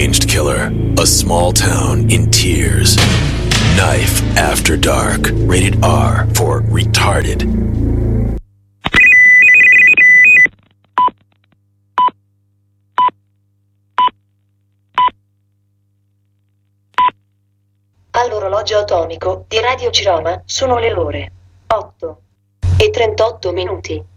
deranged killer. A small town in tears. Knife After Dark. Rated R for retarded. All'orologio atomico di Radio Ciroma sono le ore 8:38.